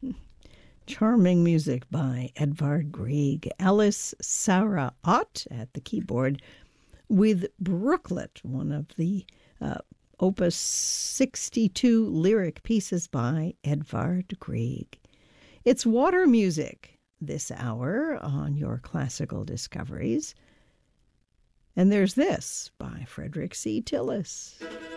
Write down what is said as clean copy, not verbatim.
Charming music by Edvard Grieg. Alice Sarah Ott at the keyboard with Brooklet, one of the Opus 62 lyric pieces by Edvard Grieg. It's water music this hour on your classical discoveries. And there's this by Frederick C. Tillis.